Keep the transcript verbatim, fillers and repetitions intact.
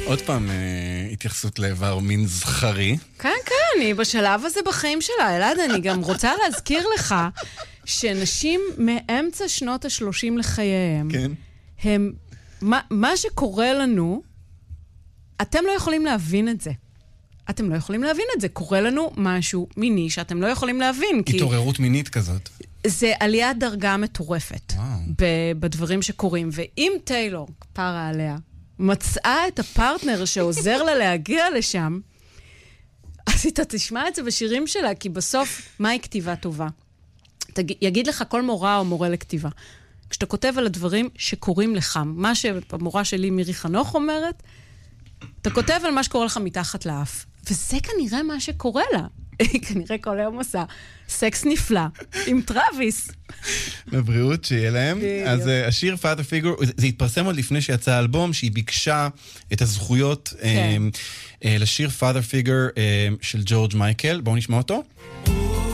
עוד פעם התייחסות לאיבר מין זכרי. כן, כן, אני בשלב הזה בחיים שלה. אלעד, אני גם רוצה להזכיר לך שנשים מאמצע שנות ה-שלושים לחייהם, כן. הם, מה, מה שקורה לנו, אתם לא יכולים להבין את זה. אתם לא יכולים להבין את זה. קורה לנו משהו מיני שאתם לא יכולים להבין. התעוררות כי... מינית כזאת. זה עליית דרגה מטורפת ב- בדברים שקורים. ואם טיילור, פרה עליה, מצאה את הפרטנר שעוזר לה להגיע לשם, אז אתה תשמע את זה בשירים שלה, כי בסוף, מהי כתיבה טובה? תג... יגיד לך כל מורה או מורה לכתיבה. כשאתה כותב על הדברים שקורים לך, מה שהמורה שלי מירי חנוך אומרת, אתה כותב על מה שקורה לך מתחת לאף. וזה כנראה מה שקורה לה. היא כנראה כל היום עושה סקס נפלא עם טרוויס. לבריאות, שיהיה להם. אז uh, השיר Father Figure, זה התפרסם עוד לפני שיצא האלבום, שהיא ביקשה את הזכויות כן. uh, uh, לשיר Father Figure uh, של ג'ורג' מייקל. בואו נשמע אותו.